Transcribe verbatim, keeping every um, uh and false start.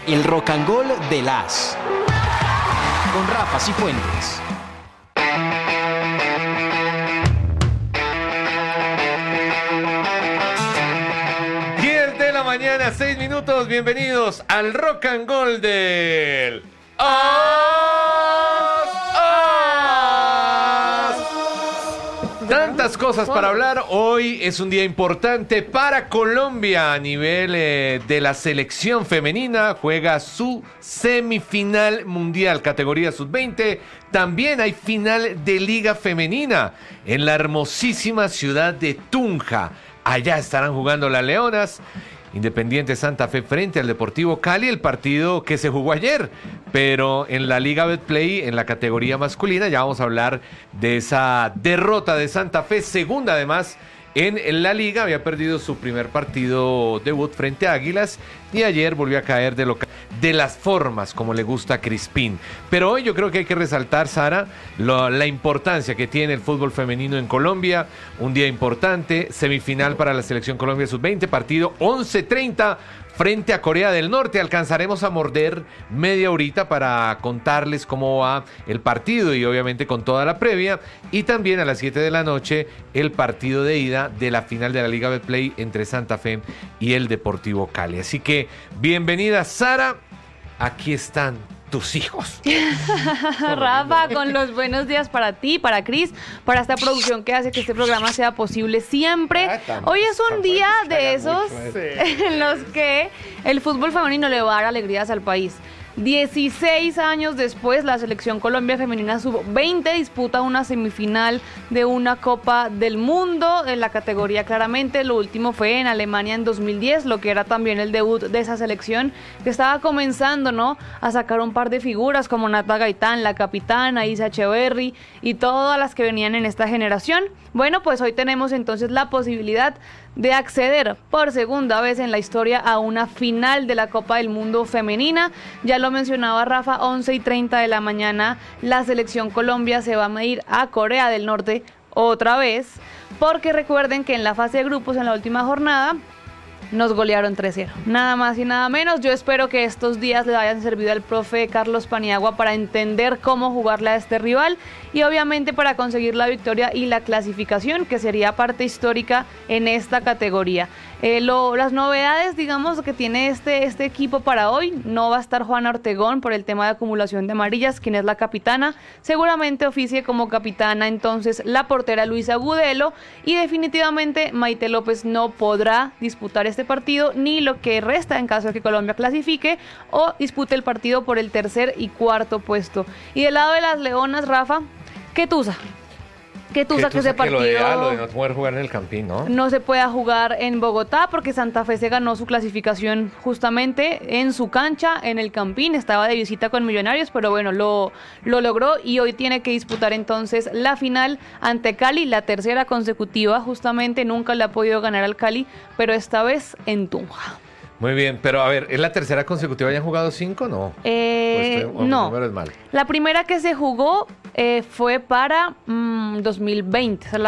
El Rock and Roll de las con Rafa Cifuentes. diez de la mañana, seis minutos. Bienvenidos al Rock and Roll del As, As. Tantas cosas para hablar. Hoy es un día importante para Colombia a nivel eh, de la selección femenina. Juega su semifinal mundial, categoría sub veinte. También hay final de Liga Femenina en la hermosísima ciudad de Tunja. Allá estarán jugando las Leonas. Independiente Santa Fe frente al Deportivo Cali, el partido que se jugó ayer, pero en la Liga Betplay, en la categoría masculina, ya vamos a hablar de esa derrota de Santa Fe, segunda además en la Liga. Había perdido su primer partido debut frente a Águilas y ayer volvió a caer de, lo, de las formas como le gusta a Crispín. Pero hoy yo creo que hay que resaltar, Sara, lo, la importancia que tiene el fútbol femenino en Colombia. Un día importante, semifinal para la Selección Colombia sub veinte, partido once treinta frente a Corea del Norte. Alcanzaremos a morder media horita para contarles cómo va el partido y obviamente con toda la previa. Y también a las siete de la noche el partido de ida de la final de la Liga Betplay entre Santa Fe y el Deportivo Cali. Así que bienvenida, Sara. Aquí están tus hijos. Rafa, con los buenos días para ti, para Cris, para esta producción que hace que este programa sea posible siempre. Hoy es un día de esos en los que el fútbol femenino le va a dar alegrías al país. dieciséis años después, la Selección Colombia Femenina sub veinte disputa una semifinal de una Copa del Mundo en la categoría, claramente. Lo último fue en Alemania en dos mil diez, lo que era también el debut de esa selección que estaba comenzando, ¿no?, a sacar un par de figuras como Nata Gaitán, la capitana, Isa Echeverry y todas las que venían en esta generación. Bueno, pues hoy tenemos entonces la posibilidad de acceder por segunda vez en la historia a una final de la Copa del Mundo femenina. Ya lo mencionaba Rafa, once y treinta de la mañana la Selección Colombia se va a medir a Corea del Norte otra vez, porque recuerden que en la fase de grupos, en la última jornada, nos golearon tres cero, nada más y nada menos. Yo espero que estos días le hayan servido al profe Carlos Paniagua para entender cómo jugarle a este rival y obviamente para conseguir la victoria y la clasificación, que sería parte histórica en esta categoría. Eh, lo, las novedades, digamos, que tiene este, este equipo para hoy: no va a estar Juana Ortegón por el tema de acumulación de amarillas, quien es la capitana. Seguramente oficie como capitana entonces la portera Luisa Gudelo, y definitivamente Maite López no podrá disputar este partido ni lo que resta en caso de que Colombia clasifique o dispute el partido por el tercer y cuarto puesto. Y del lado de las Leonas, Rafa, ¿qué tusa? ¿Qué tusa que ese partido? Que lo de, lo de no poder jugar en el Campín, ¿no? No se pueda jugar en Bogotá porque Santa Fe se ganó su clasificación justamente en su cancha, en el Campín. Estaba de visita con Millonarios, pero bueno, lo, lo logró y hoy tiene que disputar entonces la final ante Cali, la tercera consecutiva. Justamente nunca le ha podido ganar al Cali, pero esta vez en Tunja. Muy bien, pero a ver, ¿es la tercera consecutiva? ¿Ya han jugado cinco? No. Eh, pues, no. Es mal. La primera que se jugó eh, fue para mmm, dos mil veinte. O sea, la